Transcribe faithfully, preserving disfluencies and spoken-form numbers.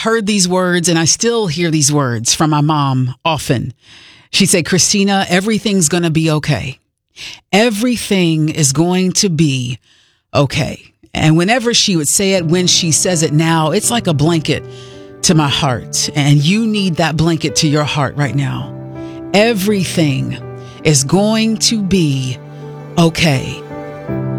heard these words and I still hear these words from my mom often. She said, Christina, everything's going to be okay. Everything is going to be okay. And whenever she would say it, when she says it now, it's like a blanket to my heart. And you need that blanket to your heart right now. Everything is going to be okay.